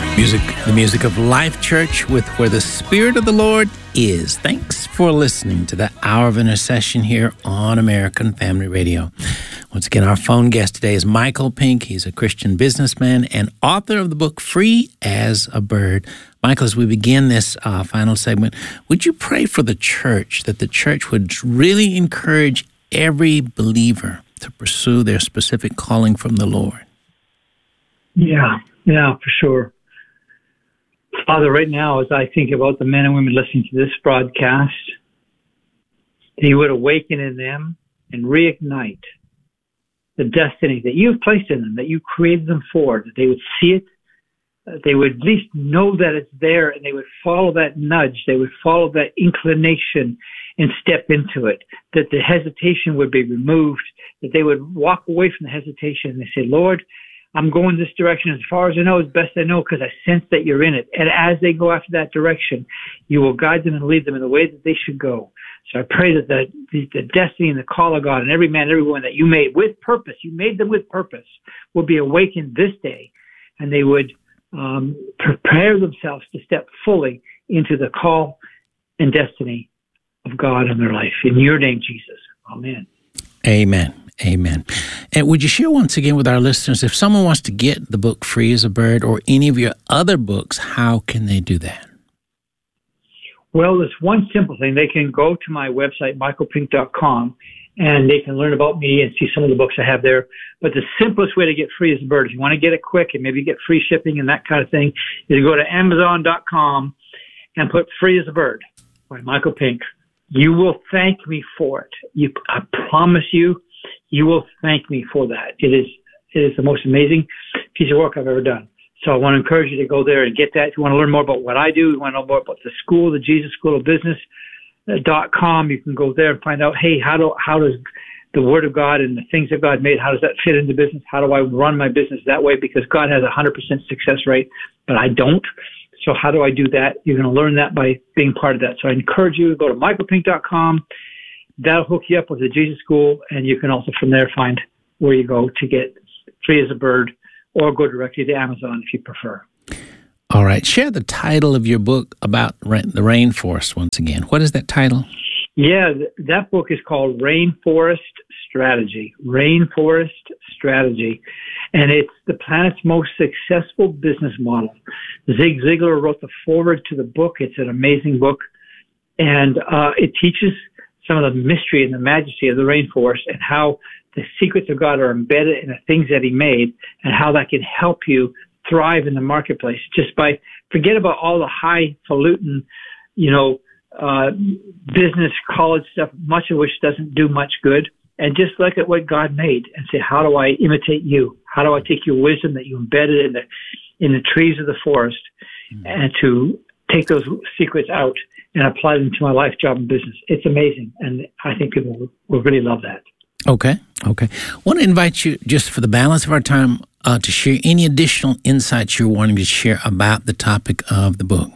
The music of Life Church with Where the Spirit of the Lord Is. Thanks for listening to the Hour of Intercession here on American Family Radio. Once again, our phone guest today is Michael Pink. He's a Christian businessman and author of the book Free as a Bird. Michael, as we begin this final segment, would you pray for the church, that the church would really encourage every believer to pursue their specific calling from the Lord? Yeah, for sure. Father, right now, as I think about the men and women listening to this broadcast, that you would awaken in them and reignite the destiny that you've placed in them, that you created them for, that they would see it, that they would at least know that it's there, and they would follow that nudge, they would follow that inclination and step into it, that the hesitation would be removed, that they would walk away from the hesitation and they say, Lord, I'm going this direction as far as I know, as best I know, because I sense that you're in it. And as they go after that direction, you will guide them and lead them in the way that they should go. So I pray that the destiny and the call of God and every man, every woman that you made with purpose, you made them with purpose, will be awakened this day, and they would prepare themselves to step fully into the call and destiny of God in their life. In your name, Jesus. Amen. Amen. Amen. And would you share once again with our listeners, if someone wants to get the book Free as a Bird or any of your other books, how can they do that? Well, there's one simple thing. They can go to my website, michaelpink.com, and they can learn about me and see some of the books I have there. But the simplest way to get Free as a Bird, if you want to get it quick and maybe get free shipping and that kind of thing, is to go to Amazon.com and put Free as a Bird by Michael Pink. You will thank me for it. I promise you, you will thank me for that. It is the most amazing piece of work I've ever done. So I want to encourage you to go there and get that. If you want to learn more about what I do, you want to know more about the school, the Jesus School of Business.com, you can go there and find out, hey, how does the Word of God and the things that God made, how does that fit into business? How do I run my business that way? Because God has a 100% success rate, but I don't. So how do I do that? You're going to learn that by being part of that. So I encourage you to go to michaelpink.com. That'll hook you up with the Jesus School, and you can also from there find where you go to get Free as a Bird, or go directly to Amazon if you prefer. All right. Share the title of your book about the rainforest once again. What is that title? Yeah, that book is called Rainforest Strategy. Rainforest Strategy. And it's the planet's most successful business model. Zig Ziglar wrote the foreword to the book. It's an amazing book. And it teaches some of the mystery and the majesty of the rainforest and how the secrets of God are embedded in the things that he made and how that can help you thrive in the marketplace just by forget about all the highfalutin, business college stuff, much of which doesn't do much good, and just look at what God made and say, how do I imitate you? How do I take your wisdom that you embedded in the trees of the forest and to take those secrets out and apply them to my life, job, and business? It's amazing, and I think people will really love that. Okay. I want to invite you, just for the balance of our time, to share any additional insights you're wanting to share about the topic of the book.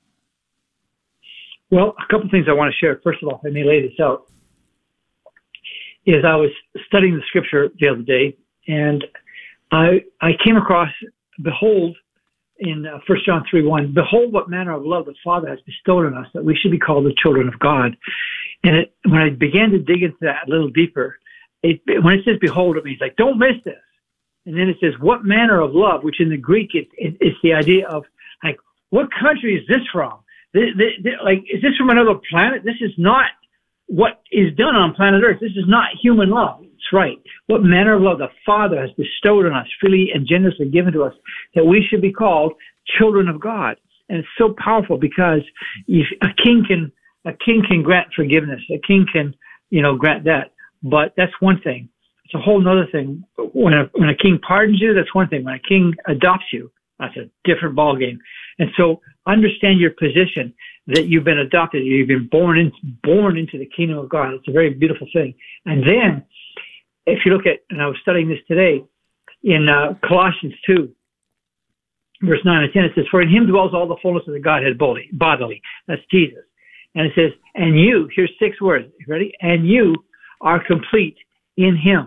Well, a couple things I want to share. First of all, if I may lay this out, is I was studying the scripture the other day, and I came across, behold, in 1 John 3:1, behold what manner of love the Father has bestowed on us, that we should be called the children of God. And when I began to dig into that a little deeper, when it says behold, it means like, don't miss this. And then it says, what manner of love, which in the Greek, it's the idea of, like, what country is this from? Is this from another planet? This is not what is done on planet Earth. This is not human love. It's right. What manner of love the Father has bestowed on us, freely and generously given to us, that we should be called children of God. And it's so powerful because a king can grant forgiveness. A king can, grant that. But that's one thing. It's a whole other thing. When a king pardons you, that's one thing. When a king adopts you, that's a different ballgame. And so understand your position, that you've been adopted, you've been born into the kingdom of God. It's a very beautiful thing. And then, if you look at, and I was studying this today, in Colossians 2, verse 9 and 10, it says, for in him dwells all the fullness of the Godhead bodily. That's Jesus. And it says, and you, here's 6 words, you ready? And you are complete in him,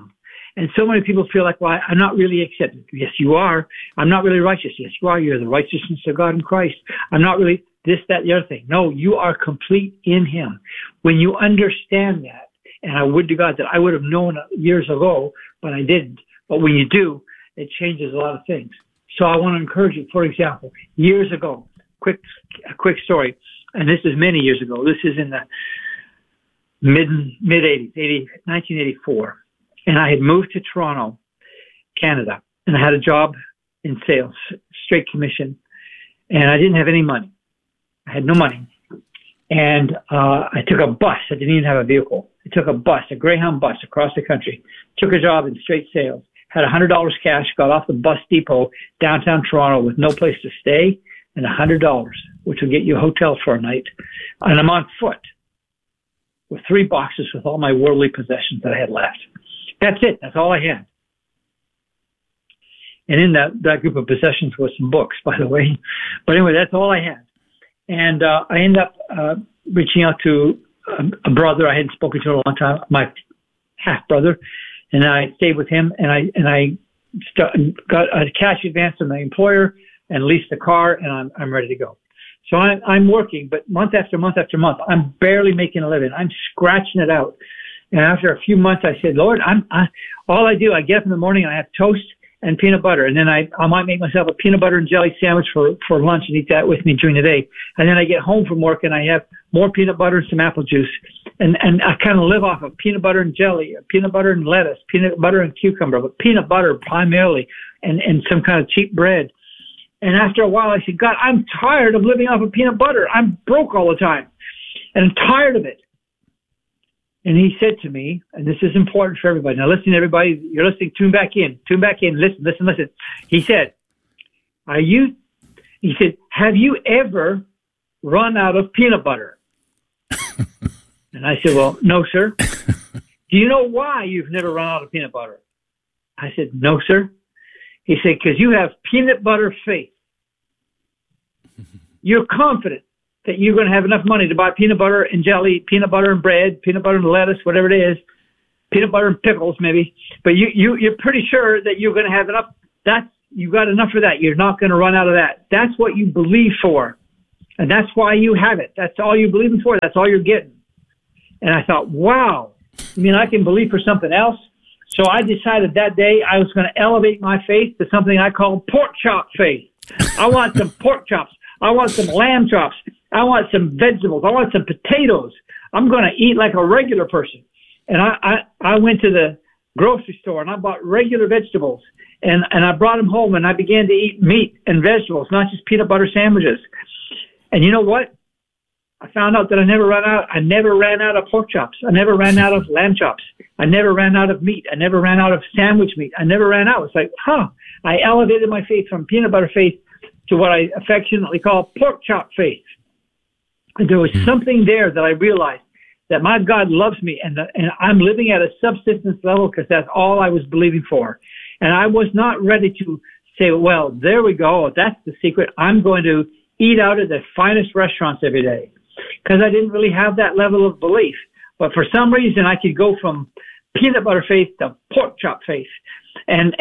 And so many people feel like, well, I'm not really accepted. Yes, you are. I'm not really righteous. Yes, you are. You're the righteousness of God in Christ. I'm not really this, that, the other thing. No, you are complete in him. When you understand that, and I would to God that I would have known years ago, but I didn't. But when you do, it changes a lot of things. So I want to encourage you. For example, years ago, a quick story, and this is many years ago. This is in the mid 80s, 1984, and I had moved to Toronto, Canada, and I had a job in sales, straight commission, and I didn't have any money. I had no money, and I took a bus. I didn't even have a vehicle. I took a bus, a Greyhound bus, across the country. Took a job in straight sales. Had $100 cash. Got off the bus depot downtown Toronto with no place to stay, and $100, which will get you a hotel for a night. And I'm on foot with 3 boxes with all my worldly possessions that I had left. That's it. That's all I had. And in that group of possessions was some books, by the way. But anyway, that's all I had. And I ended up reaching out to a brother I hadn't spoken to in a long time, my half brother, and I stayed with him. And I got a cash advance from the employer and leased a car, and I'm ready to go. So I'm working, but month after month after month, I'm barely making a living. I'm scratching it out. And after a few months, I said, Lord, all I do, I get up in the morning and I have toast and peanut butter. And then I might make myself a peanut butter and jelly sandwich for lunch and eat that with me during the day. And then I get home from work and I have more peanut butter and some apple juice. And I kind of live off of peanut butter and jelly, peanut butter and lettuce, peanut butter and cucumber, but peanut butter primarily, and some kind of cheap bread. And after a while, I said, God, I'm tired of living off of peanut butter. I'm broke all the time, and I'm tired of it. And he said to me, and this is important for everybody. Now, listen, everybody. You're listening. Tune back in. Listen. He said, have you ever run out of peanut butter? And I said, well, no, sir. Do you know why you've never run out of peanut butter? I said, no, sir. He said, because you have peanut butter faith. You're confident that you're going to have enough money to buy peanut butter and jelly, peanut butter and bread, peanut butter and lettuce, whatever it is, peanut butter and pickles maybe. But you're pretty sure that you're going to have enough. You got enough for that. You're not going to run out of that. That's what you believe for. And that's why you have it. That's all you believe for. That's all you're getting. And I thought, wow, you mean I can believe for something else? So I decided that day I was going to elevate my faith to something I call pork chop faith. I want some pork chops. I want some lamb chops. I want some vegetables. I want some potatoes. I'm going to eat like a regular person. And I went to the grocery store and I bought regular vegetables. And I brought them home and I began to eat meat and vegetables, not just peanut butter sandwiches. And you know what? I found out that I never ran out of pork chops. I never ran out of lamb chops. I never ran out of meat. I never ran out of sandwich meat. I never ran out. It's like, I elevated my faith from peanut butter faith to what I affectionately call pork chop faith. And there was something there that I realized that my God loves me and I'm living at a subsistence level because that's all I was believing for. And I was not ready to say, well, there we go. That's the secret. I'm going to eat out at the finest restaurants every day. Because I didn't really have that level of belief. But for some reason, I could go from peanut butter faith to pork chop faith. And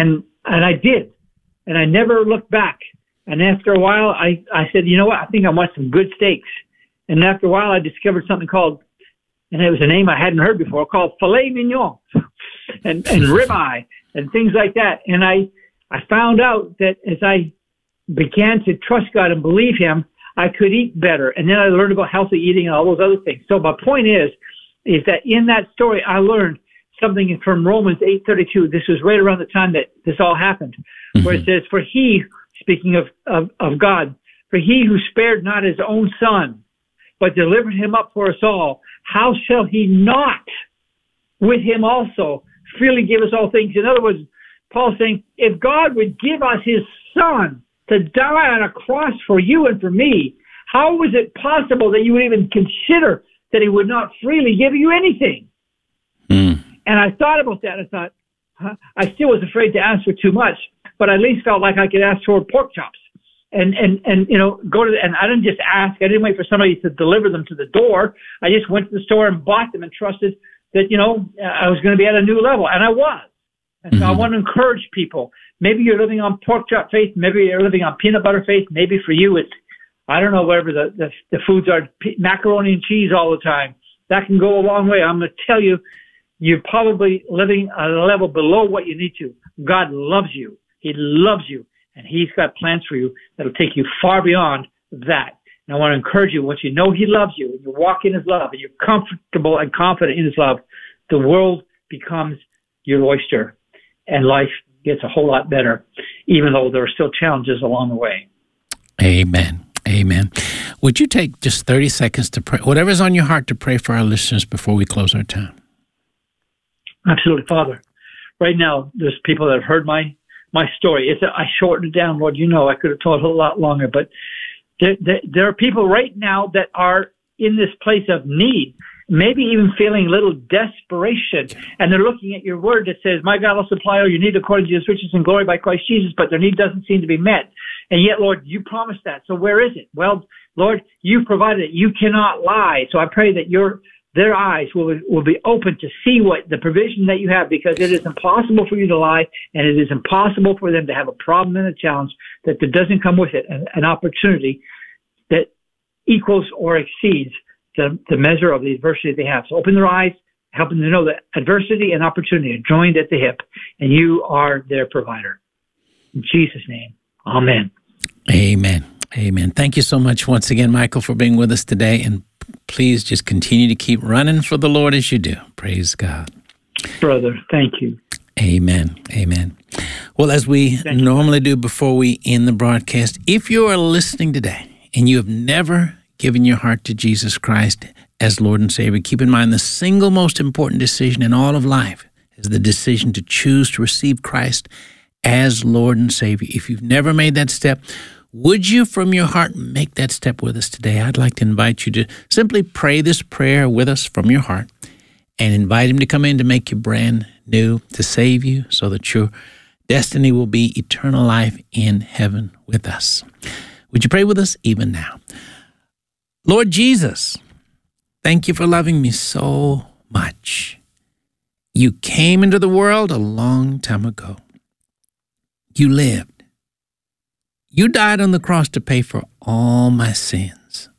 I did. And I never looked back. And after a while, I said, you know what? I think I want some good steaks. And after a while, I discovered something called, and it was a name I hadn't heard before, called filet mignon and ribeye and things like that. And I found out that as I began to trust God and believe him, I could eat better. And then I learned about healthy eating and all those other things. So my point is that in that story, I learned something from Romans 8:32. This was right around the time that this all happened, where it says, for he, speaking of God, for he who spared not his own son, but delivered him up for us all, how shall he not with him also freely give us all things? In other words, Paul's saying, if God would give us his son to die on a cross for you and for me, how was it possible that you would even consider that he would not freely give you anything? And I thought about that. I thought, I still was afraid to ask for too much, but I at least felt like I could ask for pork chops. And go to and I didn't just ask. I didn't wait for somebody to deliver them to the door. I just went to the store and bought them and trusted that, I was going to be at a new level. And I was. And so I want to encourage people. Maybe you're living on pork chop faith. Maybe you're living on peanut butter faith. Maybe for you it's, I don't know, whatever the foods are, macaroni and cheese all the time. That can go a long way. I'm going to tell you, you're probably living at a level below what you need to. God loves you. He loves you. And He's got plans for you that'll take you far beyond that. And I want to encourage you, once you know He loves you, and you walk in His love, and you're comfortable and confident in His love, the world becomes your oyster, and life gets a whole lot better, even though there are still challenges along the way. Amen. Amen. Would you take just 30 seconds to pray, whatever's on your heart, to pray for our listeners before we close our time? Absolutely, Father. Right now, there's people that have heard my story. I shortened it down, Lord. You know, I could have told a lot longer, but there are people right now that are in this place of need, maybe even feeling a little desperation, and they're looking at your word that says, my God will supply all your need according to His riches and glory by Christ Jesus, but their need doesn't seem to be met. And yet, Lord, you promised that. So where is it? Well, Lord, you provided it. You cannot lie. So I pray that their eyes will be open to see what the provision that you have, because it is impossible for you to lie, and it is impossible for them to have a problem and a challenge that doesn't come with it, an opportunity that equals or exceeds the measure of the adversity they have. So open their eyes, help them to know that adversity and opportunity are joined at the hip, and you are their provider. In Jesus' name, amen. Amen. Amen. Thank you so much once again, Michael, for being with us today. And please just continue to keep running for the Lord as you do. Praise God. Brother, thank you. Amen. Amen. Well, as we normally do before we end the broadcast, if you are listening today and you have never given your heart to Jesus Christ as Lord and Savior, keep in mind the single most important decision in all of life is the decision to choose to receive Christ as Lord and Savior. If you've never made that step, would you from your heart make that step with us today? I'd like to invite you to simply pray this prayer with us from your heart and invite Him to come in to make you brand new, to save you so that your destiny will be eternal life in heaven with us. Would you pray with us even now? Lord Jesus, thank you for loving me so much. You came into the world a long time ago. You lived. You died on the cross to pay for all my sins.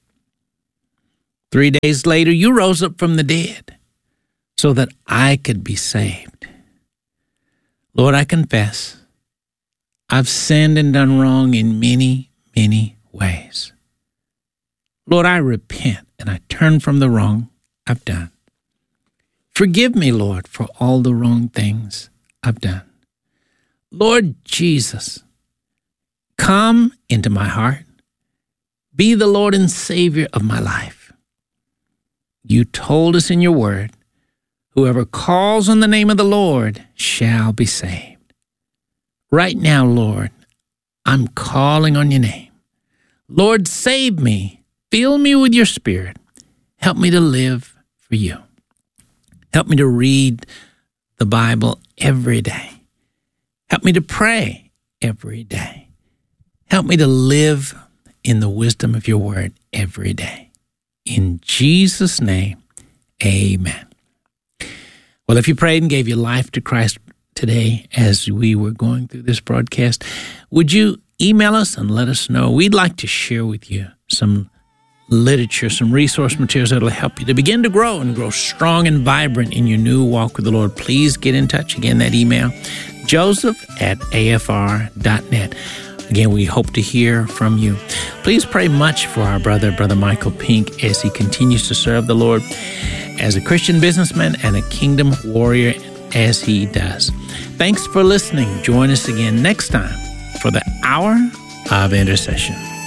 3 days later, you rose up from the dead so that I could be saved. Lord, I confess I've sinned and done wrong in many, many ways. Lord, I repent and I turn from the wrong I've done. Forgive me, Lord, for all the wrong things I've done. Lord Jesus, come into my heart. Be the Lord and Savior of my life. You told us in your word, whoever calls on the name of the Lord shall be saved. Right now, Lord, I'm calling on your name. Lord, save me. Fill me with your Spirit. Help me to live for you. Help me to read the Bible every day. Help me to pray every day. Help me to live in the wisdom of your word every day. In Jesus' name, amen. Well, if you prayed and gave your life to Christ today as we were going through this broadcast, would you email us and let us know? We'd like to share with you some literature, some resource materials that will help you to begin to grow and grow strong and vibrant in your new walk with the Lord. Please get in touch. Again, that email, joseph@afr.net. Again, we hope to hear from you. Please pray much for our brother Michael Pink, as he continues to serve the Lord as a Christian businessman and a kingdom warrior as he does. Thanks for listening. Join us again next time for the Hour of Intercession.